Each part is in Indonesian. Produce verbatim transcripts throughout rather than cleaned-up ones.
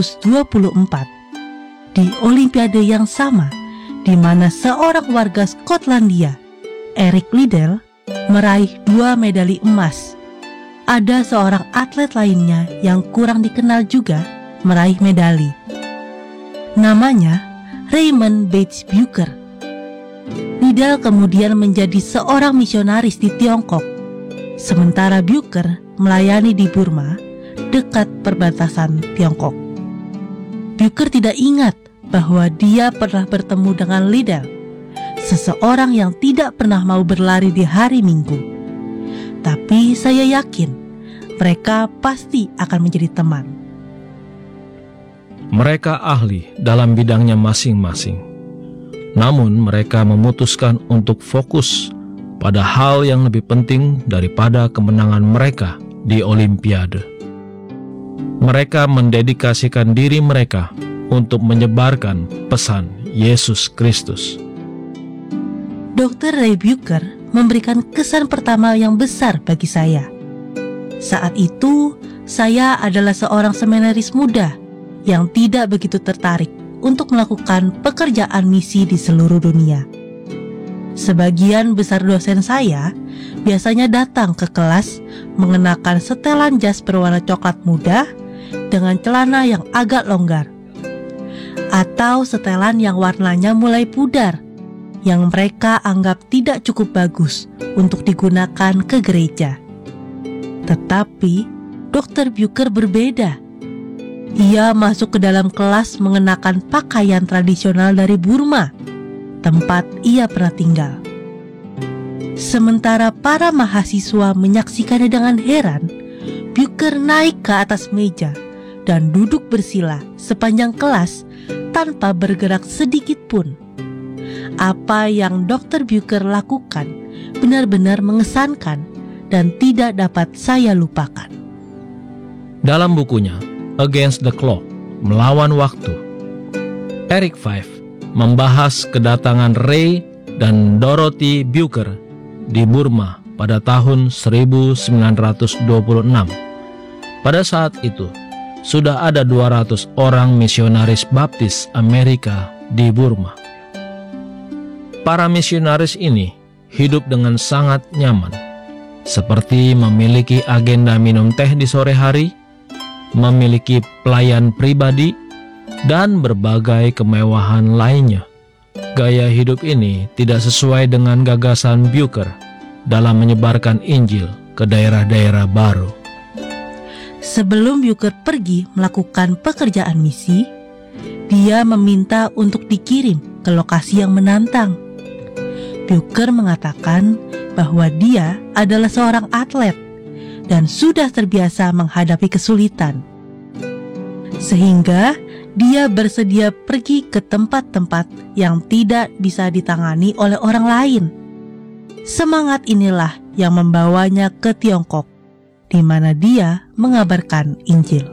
dua puluh empat, di Olimpiade yang sama, di mana seorang warga Skotlandia, Eric Liddell, meraih dua medali emas. Ada seorang atlet lainnya yang kurang dikenal juga meraih medali. Namanya Raymond Bates Bucher. Liddell kemudian menjadi seorang misionaris di Tiongkok, sementara Bucher melayani di Burma, dekat perbatasan Tiongkok. Bucher tidak ingat bahwa dia pernah bertemu dengan Liddell, seseorang yang tidak pernah mau berlari di hari Minggu. Tapi saya yakin mereka pasti akan menjadi teman. Mereka ahli dalam bidangnya masing-masing. Namun mereka memutuskan untuk fokus pada hal yang lebih penting daripada kemenangan mereka di Olimpiade. Mereka mendedikasikan diri mereka untuk menyebarkan pesan Yesus Kristus. dokter Ray Bucher memberikan kesan pertama yang besar bagi saya. Saat itu, saya adalah seorang seminaris muda yang tidak begitu tertarik untuk melakukan pekerjaan misi di seluruh dunia. Sebagian besar dosen saya biasanya datang ke kelas mengenakan setelan jas berwarna coklat muda dengan celana yang agak longgar, atau setelan yang warnanya mulai pudar, yang mereka anggap tidak cukup bagus untuk digunakan ke gereja. Tetapi dokter Bucher berbeda. Ia masuk ke dalam kelas mengenakan pakaian tradisional dari Burma, tempat ia pernah tinggal. Sementara para mahasiswa menyaksikannya dengan heran, Bucher naik ke atas meja dan duduk bersila sepanjang kelas tanpa bergerak sedikit pun. Apa yang dokter Bucher lakukan benar-benar mengesankan dan tidak dapat saya lupakan. Dalam bukunya Against the Clock, Melawan Waktu, Eric Five membahas kedatangan Ray dan Dorothy Bucher di Burma pada tahun seribu sembilan ratus dua puluh enam. Pada saat itu, sudah ada dua ratus orang misionaris baptis Amerika di Burma. Para misionaris ini hidup dengan sangat nyaman, seperti memiliki agenda minum teh di sore hari, memiliki pelayan pribadi, dan berbagai kemewahan lainnya. Gaya hidup ini tidak sesuai dengan gagasan Bucher dalam menyebarkan Injil ke daerah-daerah baru. Sebelum Bucher pergi melakukan pekerjaan misi, dia meminta untuk dikirim ke lokasi yang menantang. Bucher mengatakan bahwa dia adalah seorang atlet dan sudah terbiasa menghadapi kesulitan, sehingga dia bersedia pergi ke tempat-tempat yang tidak bisa ditangani oleh orang lain. Semangat inilah yang membawanya ke Tiongkok, di mana dia mengabarkan Injil.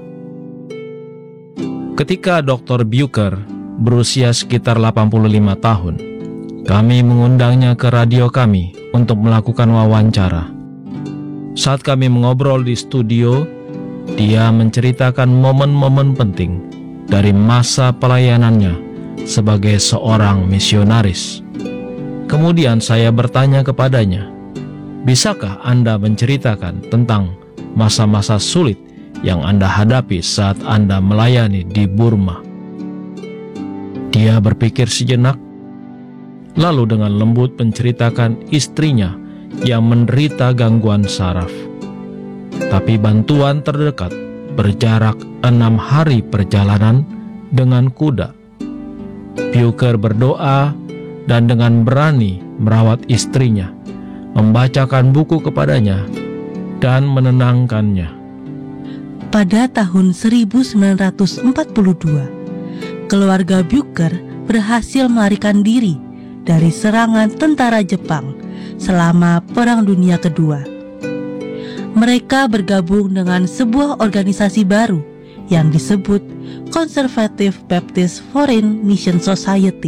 Ketika dokter Bucher berusia sekitar delapan puluh lima tahun, kami mengundangnya ke radio kami untuk melakukan wawancara. Saat kami mengobrol di studio, dia menceritakan momen-momen penting dari masa pelayanannya sebagai seorang misionaris. Kemudian saya bertanya kepadanya, "Bisakah Anda menceritakan tentang masa-masa sulit yang Anda hadapi saat Anda melayani di Burma?" Dia berpikir sejenak, lalu dengan lembut menceritakan istrinya yang menderita gangguan saraf. Tapi bantuan terdekat berjarak enam hari perjalanan dengan kuda. Bucher berdoa dan dengan berani merawat istrinya, membacakan buku kepadanya, dan menenangkannya. Pada tahun seribu sembilan ratus empat puluh dua, keluarga Bucher berhasil melarikan diri dari serangan tentara Jepang selama Perang Dunia Kedua. Mereka bergabung dengan sebuah organisasi baru yang disebut Conservative Baptist Foreign Mission Society.